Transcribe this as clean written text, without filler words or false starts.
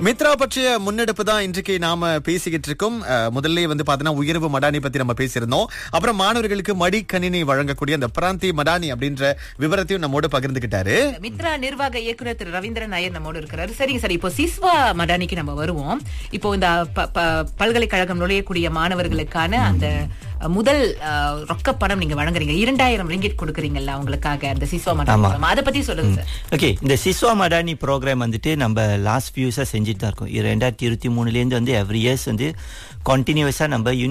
மித்ரா பற்றிய முன்னெடுப்பு தான் இன்றைக்கு நாம பேசிக்கிட்டு இருக்கோம். முதல்ல பாத்தீங்கன்னா உயர்வு மடானி பத்தி நம்ம பேசியிருந்தோம். அப்புறம் மாணவர்களுக்கு மடிக்கணினி வழங்கக்கூடிய அந்த பிராந்தி மடானி அப்படின்ற விவரத்தையும் நம்மோடு பகிர்ந்துகிட்டாரு. மித்ரா நிர்வாக இயக்குனர் திரு ரவீந்திரன் நாயர் நம்மோடு இருக்கிறாரு. சரிங்க சார், இப்போ சிஸ்வா மடானிக்கு நம்ம வருவோம். இப்போ இந்த பல்கலைக்கழகம் நுழையக்கூடிய மாணவர்களுக்கான அந்த முதல் ரொக்க பணம் நீங்க வழங்குறீங்க, 2000 ரிங்கிட் கொடுக்குறீங்கல்ல அவங்களுக்காக, அந்த சிஸ்வா மடானி, அதை பத்தி சொல்லுங்க சார். ஓகே, இந்த சிஸ்வா மடானி ப்ரோக்ராம் நம்ம லாஸ்ட் ஃபியூஸா செஞ்சுட்டு தான் இருக்கோம். 2023 எவ்ரி இயர்ஸ் கண்டினியூஸா நம்ம